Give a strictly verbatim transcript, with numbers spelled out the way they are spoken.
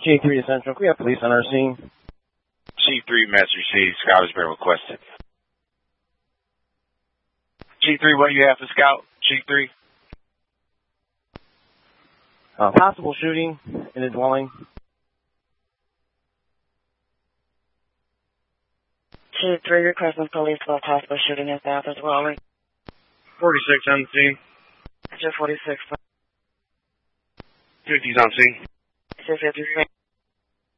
G three Essential. We have police on our scene. G three Mercedes, Scout has been requested. G three, what do you have for Scout? G three? Uh, possible shooting in a dwelling. G three requesting police for possible shooting in South as well. forty-six on the scene. G forty-six. fifty's on scene. G fifty-six.